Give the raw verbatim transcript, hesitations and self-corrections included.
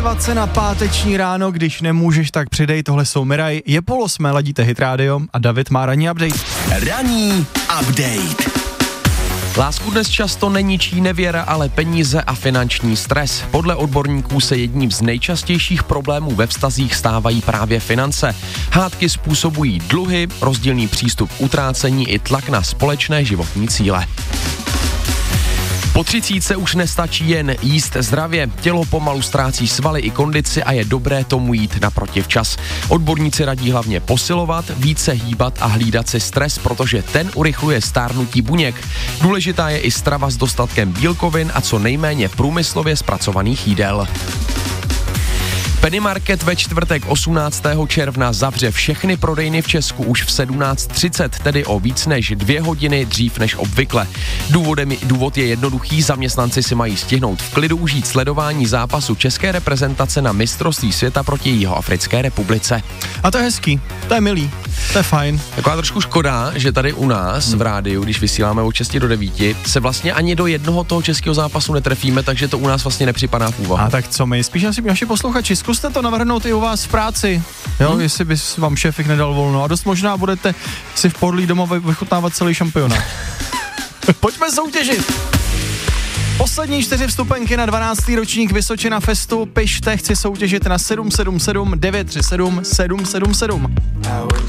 dvacet na páteční ráno, když nemůžeš, tak přidej, tohle jsou Miraj. Je půl osmé, ladíte Hit Radio a David má ranní update. Ranní update. Lásku dnes často neničí nevěra, ale peníze a finanční stres. Podle odborníků se jedním z nejčastějších problémů ve vztazích stávají právě finance. Hádky způsobují dluhy, rozdílný přístup k utrácení i tlak na společné životní cíle. Po třicítce už nestačí jen jíst zdravě, tělo pomalu ztrácí svaly i kondici a je dobré tomu jít naproti včas. Odborníci radí hlavně posilovat, více hýbat a hlídat si stres, protože ten urychluje stárnutí buněk. Důležitá je i strava s dostatkem bílkovin a co nejméně průmyslově zpracovaných jídel. Penny Market ve čtvrtek osmnáctého června zavře všechny prodejny v Česku už v sedmnáct třicet, tedy o víc než dvě hodiny dřív než obvykle. Důvodem, důvod je jednoduchý, zaměstnanci si mají stihnout v klidu užít sledování zápasu české reprezentace na mistrovství světa proti Jihoafrické republice. A to je hezký, to je milý, to je fajn. Taková trošku škoda, že tady u nás hmm. v rádiu, když vysíláme od šesti do devíti, se vlastně ani do jednoho toho českého zápasu netrefíme, takže to u nás vlastně nepřipadá v úvahu. A tak co my? Spíš asi naši posluchači, zkuste to navrhnout i u vás v práci, jo, hmm. jestli by vám šéfik nedal volno a dost možná budete si v pohodlí doma vychutnávat celý šampionát. Pojďme soutěžit! Poslední čtyři vstupenky na dvanáctý ročník Vysočina Festu. Pište, chci soutěžit na sedm sedm sedm devět tři sedm sedm sedm sedm.